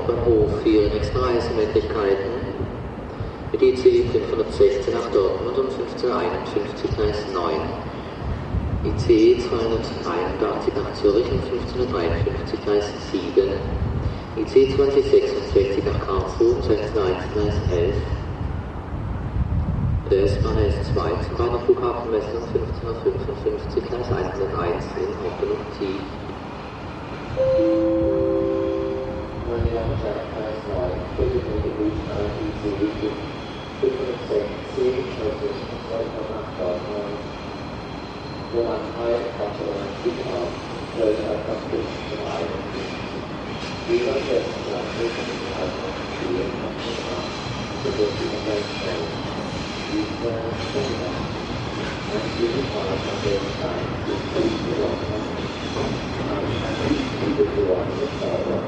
Hauptbahnhof für nächste Reisemöglichkeiten mit IC 516 nach Dortmund um 15.51 Gleis 9, IC 281 nach Zürich um 15.53 Gleis 7, IC 2066 nach Karlsruhe um 16.01 Gleis 11, der S-Bahn S2 zum Berner Flughafen Messe um 15.55 Gleis 101 in Hauptbahnhof Tief. Meine Damen und Herren, Gleis 9, bitte mit dem Buchstaben IC 560 nach Dortmund. Woran Heil, Kanton, Flughafen, Leute einfach bis zum einen. Wie man jetzt nach Flughafen spielen kann, so wird die Umwelt schnell. Diese Flughafen, ein Flughafen von dem Stein, die Flughafen,